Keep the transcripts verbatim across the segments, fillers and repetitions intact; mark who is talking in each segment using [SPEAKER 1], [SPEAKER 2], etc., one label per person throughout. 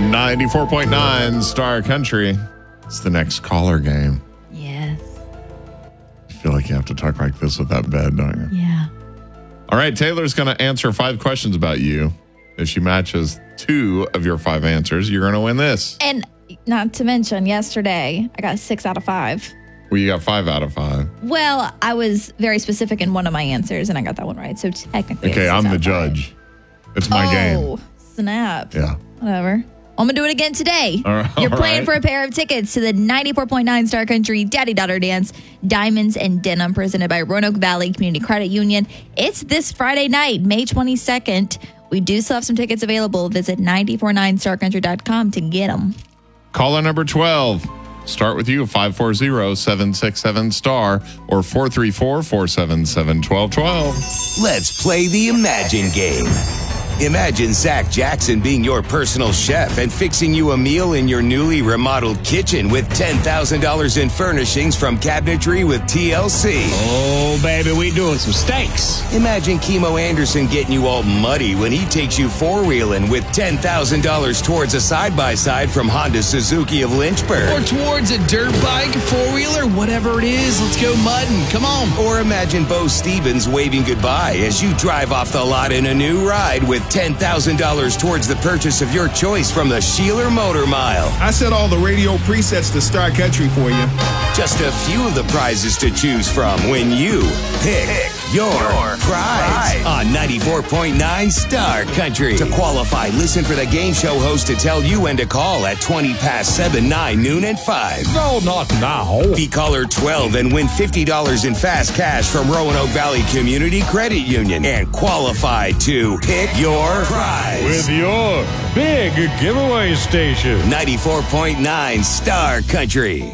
[SPEAKER 1] ninety-four point nine Star Country. It's the next caller game.
[SPEAKER 2] Yes.
[SPEAKER 1] I feel like you have to talk like this with that bed, don't you?
[SPEAKER 2] Yeah.
[SPEAKER 1] All right, Taylor's going to answer five questions about you. If she matches two of your five answers, you're going to win this.
[SPEAKER 2] And not to mention, yesterday, I got six out of five.
[SPEAKER 1] Well, you got five out of five.
[SPEAKER 2] Well, I was very specific in one of my answers, and I got that one right. So technically,
[SPEAKER 1] Okay,
[SPEAKER 2] it's
[SPEAKER 1] I'm
[SPEAKER 2] six
[SPEAKER 1] the
[SPEAKER 2] out of
[SPEAKER 1] judge.
[SPEAKER 2] five.
[SPEAKER 1] It's my
[SPEAKER 2] oh,
[SPEAKER 1] game.
[SPEAKER 2] Oh, snap.
[SPEAKER 1] Yeah.
[SPEAKER 2] Whatever. I'm going to do it again today.
[SPEAKER 1] All right,
[SPEAKER 2] You're
[SPEAKER 1] all
[SPEAKER 2] playing
[SPEAKER 1] right.
[SPEAKER 2] for a pair of tickets to the ninety-four point nine Star Country Daddy-Daughter Dance, Diamonds and Denim, presented by Roanoke Valley Community Credit Union. It's this Friday night, May twenty-second. We do still have some tickets available. Visit nine four nine star country dot com to get them.
[SPEAKER 1] Caller number twelve. Start with you, five four zero, seven six seven, star or four three four, four seven seven, one two one two.
[SPEAKER 3] Let's play the Imagine game. Imagine Zach Jackson being your personal chef and fixing you a meal in your newly remodeled kitchen with ten thousand dollars in furnishings from Cabinetry with T L C.
[SPEAKER 4] Oh, baby, we doing some steaks.
[SPEAKER 3] Imagine Chemo Anderson getting you all muddy when he takes you four-wheeling with ten thousand dollars towards a side-by-side from Honda Suzuki of Lynchburg.
[SPEAKER 4] Or towards a dirt bike, four-wheeler, whatever it is. Let's go mudding. Come on.
[SPEAKER 3] Or imagine Bo Stevens waving goodbye as you drive off the lot in a new ride with ten thousand dollars towards the purchase of your choice from the Sheeler Motor Mile.
[SPEAKER 5] I set all the radio presets to Star Country for you.
[SPEAKER 3] Just a few of the prizes to choose from when you pick, pick your, your prize, prize on ninety-four point nine Star Country. To qualify, listen for the game show host to tell you when to call at twenty past seven, nine, noon, and five.
[SPEAKER 4] No, not now.
[SPEAKER 3] Be caller twelve and win fifty dollars in fast cash from Roanoke Valley Community Credit Union and qualify to pick your prize.
[SPEAKER 6] With your big giveaway station.
[SPEAKER 3] ninety-four point nine Star Country.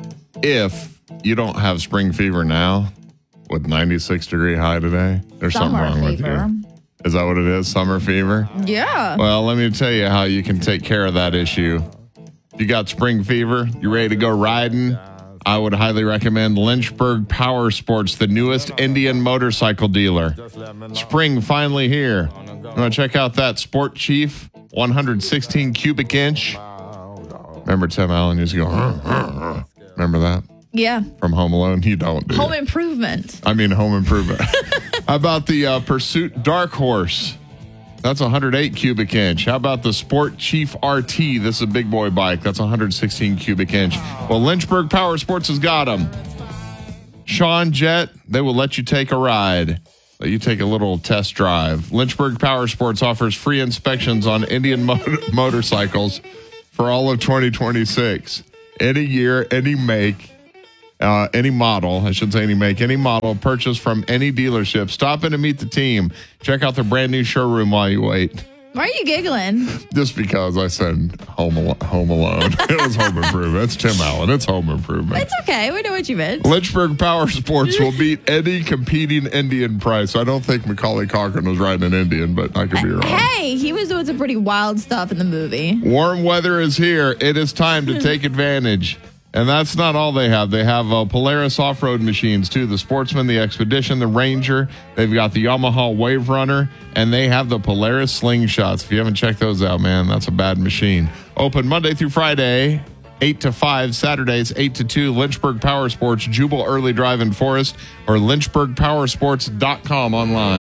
[SPEAKER 1] If you don't have spring fever now, with ninety-six degree high today, there's
[SPEAKER 2] Summer
[SPEAKER 1] something wrong
[SPEAKER 2] fever.
[SPEAKER 1] with you. Is that what it is? Summer fever?
[SPEAKER 2] Yeah.
[SPEAKER 1] Well, let me tell you how you can take care of that issue. If you got spring fever, you ready to go riding? I would highly recommend Lynchburg Power Sports, the newest Indian motorcycle dealer. Spring finally here. You want to check out that Sport Chief one hundred sixteen cubic inch? Remember Tim Allen used to go, "Huh, huh, huh." Remember that?
[SPEAKER 2] Yeah.
[SPEAKER 1] From Home Alone? You don't do
[SPEAKER 2] Home
[SPEAKER 1] it.
[SPEAKER 2] improvement.
[SPEAKER 1] I mean, Home Improvement. How about the uh, Pursuit Dark Horse? That's one hundred eight cubic inch. How about the Sport Chief R T? This is a big boy bike. That's one hundred sixteen cubic inch. Well, Lynchburg Power Sports has got them. Sean Jett, they will let you take a ride. Let you take a little test drive. Lynchburg Power Sports offers free inspections on Indian motor- motorcycles for all of twenty twenty-six. Any year, any make. Uh, any model, I should say any make, any model purchased from any dealership. Stop in to meet the team. Check out the brand new showroom while you wait.
[SPEAKER 2] Why are you giggling?
[SPEAKER 1] Just because I said Home, Al- home Alone. It was Home Improvement. It's Tim Allen. It's Home Improvement.
[SPEAKER 2] It's okay. We know what you meant.
[SPEAKER 1] Lynchburg Power Sports will beat any competing Indian price. I don't think Macaulay Culkin was riding an Indian, but I could be wrong.
[SPEAKER 2] Hey, he was doing some pretty wild stuff in the movie.
[SPEAKER 1] Warm weather is here. It is time to take advantage. And that's not all they have. They have uh, Polaris off-road machines, too. The Sportsman, the Expedition, the Ranger. They've got the Yamaha Wave Runner, and they have the Polaris Slingshots. If you haven't checked those out, man, that's a bad machine. Open Monday through Friday, eight to five. Saturdays, eight to two. Lynchburg Power Sports, Jubal Early Drive in Forest, or lynchburg power sports dot com online.